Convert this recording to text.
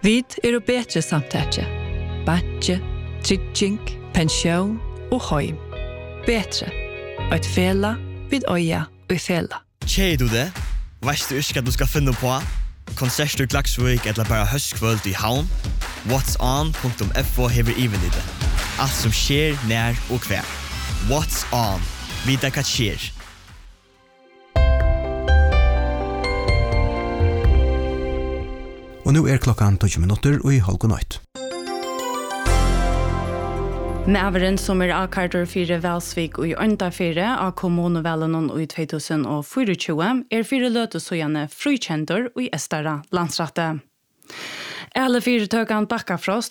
Vid betre samtætje. Batje, trygging, pensjon og heim. Betre. Et fela vid øya og fela. Kjær du det? Veist du ikke hva du skal finne på? Konserter i Klaksvik eller bare høstkvøld i havn? whatson.fo hever even i det. Alt som skjer, nær og hver. What's on? Vita hva skjer. Og nå klokkan 20 minutter og i halv natt. Mæveren som avkarter 4 Velsvik og i Øndafire av kommunevelen i 2024 4 løtesøyene frikjenter og i Estara landsrette. Alle 4 tøkene Bakkafrost